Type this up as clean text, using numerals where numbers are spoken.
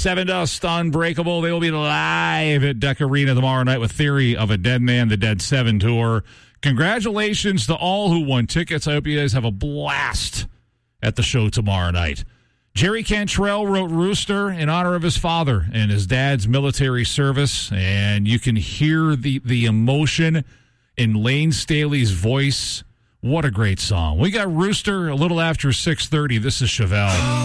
Seven Dust Unbreakable. They will be live at Deck Arena tomorrow night with Theory of a Dead Man, the Dead 7 tour. Congratulations to all who won tickets. I hope you guys have a blast at the show tomorrow night. Jerry Cantrell wrote Rooster in honor of his father and his dad's military service, and you can hear the emotion in Lane Staley's voice. What a great song. We got Rooster a little after 6:30. This is Chevelle.